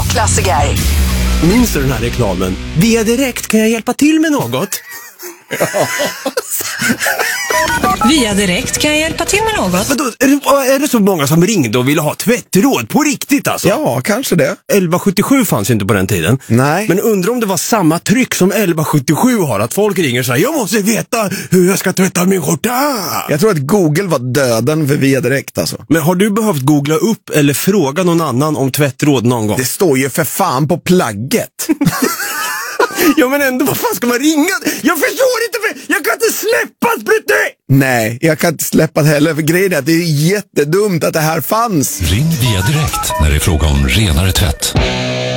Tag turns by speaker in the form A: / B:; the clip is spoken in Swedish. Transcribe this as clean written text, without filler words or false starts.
A: rockklassiker.
B: Minns du den här reklamen? Via Direkt, kan jag hjälpa till med något?
C: Via Direkt, kan jag hjälpa till med något?
B: Vadå, är det så många som ringde och ville ha tvättråd på riktigt alltså?
D: Ja, kanske det.
B: 1177 fanns inte på den tiden.
D: Nej.
B: Men undrar om det var samma tryck som 1177 har, att folk ringer så här: jag måste veta hur jag ska tvätta min skjorta.
D: Jag tror att Google var döden för Via Direkt alltså.
B: Men har du behövt googla upp eller fråga någon annan om tvättråd någon gång?
D: Det står ju för fan på plagget.
B: Ja, men ändå, vad fan ska man ringa? Jag förstår inte, för jag kan inte släppa Brutti!
D: Nej, jag kan inte släppa det heller, för grejen är att det är jättedumt att det här fanns.
E: Ring Via Direkt när det är fråga om renare tvätt.